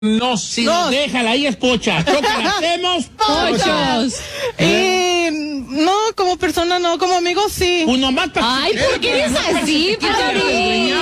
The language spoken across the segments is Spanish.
No, sí, no, déjala, ahí es pocha. Choca, hacemos pochos. No, como persona no, como amigo sí. Uno más para. Ay, ¿por qué eres así, Ferrari?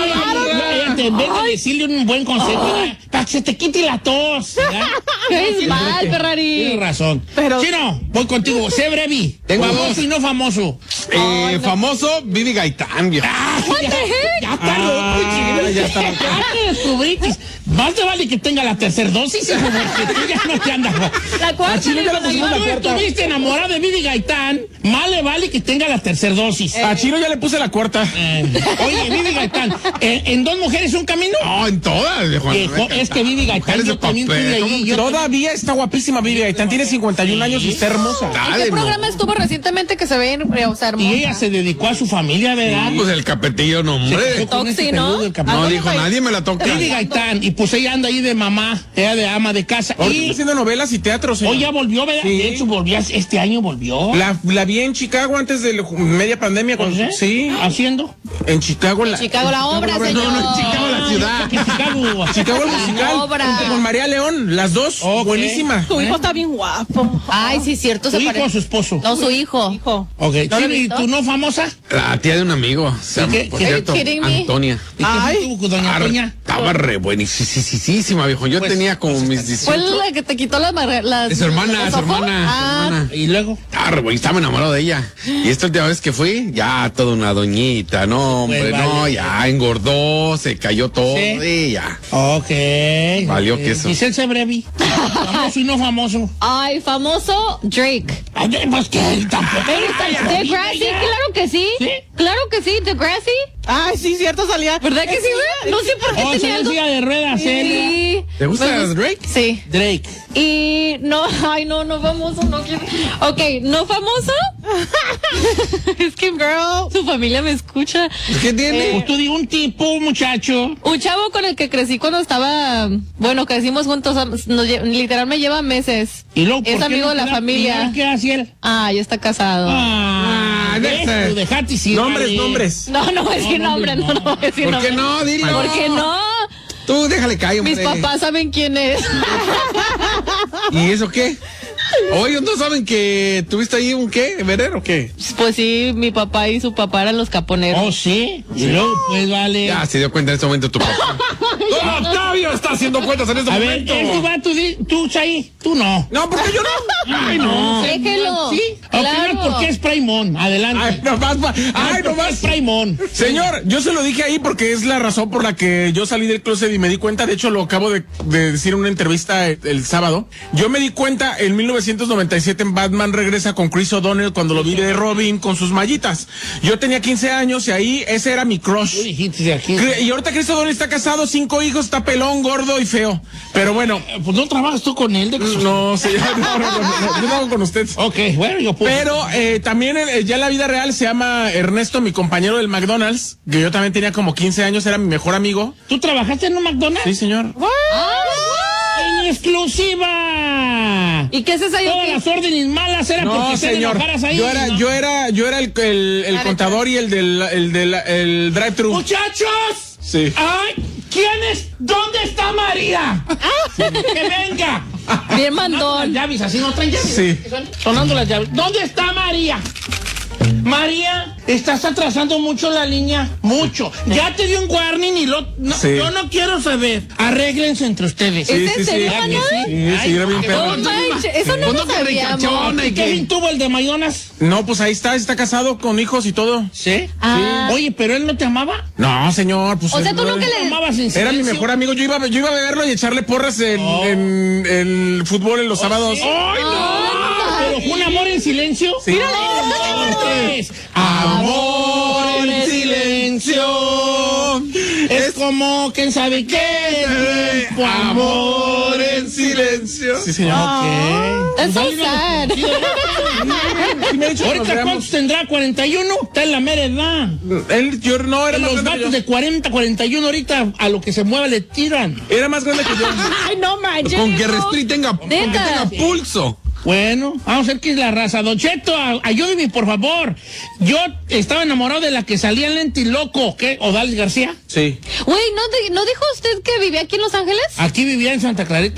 En vez de decirle un buen consejo, para que se te quite la tos. Es mal, Ferrari. Tienes razón. Pero... Chino, voy contigo. Sé brevi. Famoso y no famoso. Famoso, Vivi Gaitán. What the heck? Ya está loco, Chino. Ya está loco. Ya te descubriste. Más te vale que tenga la tercera dosis, hijo, porque tú ya no te andas. La cuarta. Si tú estuviste enamorado de Vivi Gaitán, más le vale que tenga la tercera dosis. A Chino ya le puse la cuarta. Oye, Vivi Gaitán, ¿en dos mujeres un camino? No, en todas, Juan. Es que Vivi Gaitán, yo también estuve ahí. Todavía está guapísima Vivi Gaitán, tiene 51 años y está hermosa. ¿En qué programa estuvo recientemente que se ve hermosa? Y ella se dedicó a su familia, ¿verdad? Pues el capetillo, no, hombre. Toxi, ¿no? No dijo nadie, me la toca. Vivi Gaitán, y pues ella anda ahí de mamá, ella de ama de casa. Ahora Y está haciendo novelas y teatro, señor. hoy ya volvió, ¿verdad? Sí. De hecho, este año volvió. La vi en Chicago antes de media pandemia. Sí. ¿Haciendo? En Chicago la... Chicago la obra, señor. No, en Chicago la ciudad. Chicago el musical. obra. Con María León, las dos. Ok. Buenísima. Tu hijo está bien guapo. Ay, sí, cierto. ¿Tu hijo o su esposo? No, su hijo. Ok. ¿No lo he ¿Y visto? tú no famosa? La tía de un amigo. Se llama, ¿Qué? por ¿Qué? cierto, Are you kidding me? Antonia. ¿Y qué fue tu doña Toña? Estaba re buenísima, viejo. Yo Pues, tenía como mis ¿Fue 18. la que te quitó las... Es su hermana, los su ojos? hermana, su Ah, hermana. ¿Y luego? Estaba re buena, estaba enamorado de ella. Y esta última vez que fui, ya toda una doñita. No, hombre, Pues, no, vale. ya engordó, se cayó todo Sí. y ya. Ok. Valió queso. Giselle Sebrevi. Famoso y no famoso. Ay, famoso Drake. Ay, pues que él tampoco. Degrassi, claro que sí. ¿Sí? Claro que sí, Degrassi. Ay, sí, cierto, salía. ¿Verdad que sí, güey? No sé por qué Oh, tenía se algo. silla de ruedas, él. Sí. ¿Te gusta Me Drake? Sí. Drake. Y no, ay, no famoso, no quiero. Ok, no famoso. Es que, girl, su familia me escucha. ¿Qué tiene? Pues tú di un tipo, un muchacho. Un chavo con el que crecí cuando estaba, bueno, crecimos juntos, literal me lleva meses. Y luego, ¿por Es qué amigo no de la te da- familia. ¿Y qué hace él? Ah, ya está casado. ¿Ves? Tú dejate sin Nombres, nadie. nombres. No voy a decir nombre, no voy a decir ¿Por nombre. qué no? Dilo. ¿Por qué no? Tú déjale caer, hombre. Mis papás saben quién es. ¿Y eso qué? Oye, ¿no saben que tuviste ahí un qué? ¿Verer o qué? Pues sí, mi papá y su papá eran los caponeros. Oh, sí. Y luego, pues vale. Ya se dio cuenta en este momento tu papá. ¡Don Octavio está haciendo cuentas en este A ver, momento! él va, tú, Chay. Tú no. No, porque yo no. Ay, no. Déjelo. Sí. Claro. Ok, porque es Praimón. Adelante. Ay, nomás. Ay, porque nomás. es Praimón. Señor, yo se lo dije ahí porque es la razón por la que yo salí del closet y me di cuenta. De hecho, lo acabo de decir en una entrevista el sábado. Yo me di cuenta en 1997 en Batman Regresa con Chris O'Donnell cuando lo vi de Robin con sus mallitas. Yo tenía 15 años y ahí ese era mi crush. Tú dijiste de aquí. Y ahorita Chris O'Donnell está casado, 5 hijos, está pelón, gordo y feo. Pero bueno, Pues no trabajas tú con él. no, señor, yo no hago con usted. Ok, bueno, yo puedo. Pero también ya en la vida real se llama Ernesto, mi compañero del McDonald's, que yo también tenía como 15 años, era mi mejor amigo. ¿Tú trabajaste en un McDonald's? Sí, señor. ¡En exclusiva! ¿Y qué es esa? Todas las órdenes malas era No, porque te señor. enojaras ahí. Yo era el contador y el del drive-thru. ¡Muchachos! Sí. ¡Ay! ¿Quién es? ¿Dónde está María? ¡Que venga! Bien Las mandón. llaves, así no traen llaves. Sí. Sonando las llaves. ¿Dónde está María? María, estás atrasando mucho la línea. Mucho. Ya te dio un warning y Sí. yo no quiero saber. Arréglense entre ustedes. ¿Es en serio, ¿Ya que Manuel? Sí, era bien perro. No manches, eso no lo sabíamos. ¿Y Kevin tuvo el de Mayonas? No, pues ahí está casado con hijos y todo. ¿Sí? Ah. Oye, ¿pero él no te amaba? No, señor, pues. O sea, tú nunca ¿Te le... amabas en Era mi silencio? mejor amigo. Yo iba a verlo y echarle porras en el fútbol en los sábados. ¿Sí? ¡Ay, no! ¿Pero fue un amor en silencio? Sí. Amor en silencio. Es como quién sabe qué. Amor en silencio. Sí, señor. That's so sad. Sí me ha dicho que nos ¿Ahorita veamos. cuántos tendrá? ¿41? Está en la mera edad. Yo no era más Los grande que vatos yo. de 40, 41 ahorita a lo que se mueva le tiran. Era más grande que yo. Ay, no manches. Con que respire y tenga Neta. pulso. Bueno, vamos a ver qué es la raza. Don Cheto, ayúdeme, por favor. Yo estaba enamorado de la que salía en Lenti Loco, ¿qué? ¿Odalis García? Sí. Güey, ¿no dijo usted que vivía aquí en Los Ángeles? Aquí vivía en Santa Clarita.